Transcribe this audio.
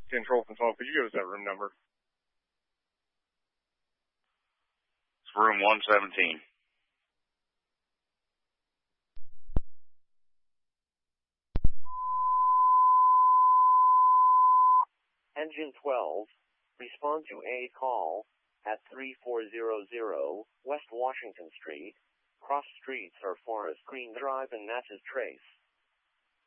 Control from 12, could you give us that room number? It's room 117. Engine 12, respond to a call at 3400 West Washington Street. Cross streets are Forest Green Drive and Natchez Trace.